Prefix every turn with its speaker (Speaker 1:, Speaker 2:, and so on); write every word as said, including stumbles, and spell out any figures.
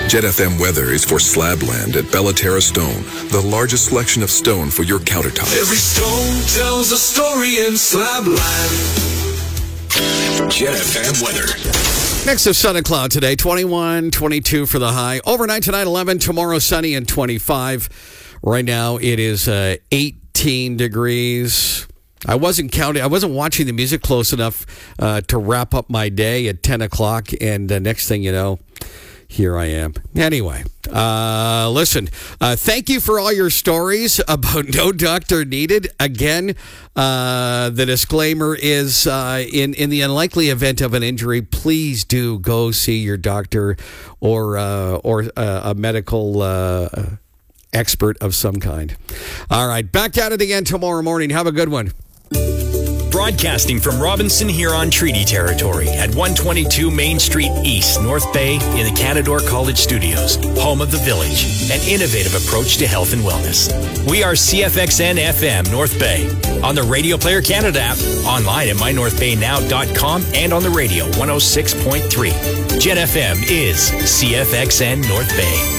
Speaker 1: Jet F M weather is for Slabland at Bellaterra Stone, the largest selection of stone for your countertop.
Speaker 2: Every stone tells a story in Slabland. Jet F M weather.
Speaker 3: Mix of sun and cloud today, twenty-one, twenty-two for the high. Overnight tonight, eleven. Tomorrow, sunny and twenty-five. Right now, it is uh, eighteen degrees. I wasn't counting. I wasn't watching the music close enough uh, to wrap up my day at ten o'clock. And uh, next thing you know, here I am. Anyway, uh, listen, uh, thank you for all your stories about no doctor needed. Again, uh, the disclaimer is uh, in, in the unlikely event of an injury, please do go see your doctor or, uh, or uh, a medical uh, expert of some kind. All right, back at it again tomorrow morning. Have a good one.
Speaker 4: Broadcasting from Robinson Huron Treaty Territory at one twenty-two Main Street East, North Bay, in the Canadore College Studios, home of the Village, an innovative approach to health and wellness. We are C F X N F M North Bay, on the Radio Player Canada app, online at my north bay now dot com, and on the radio one oh six point three. Jet F M is C F X N North Bay.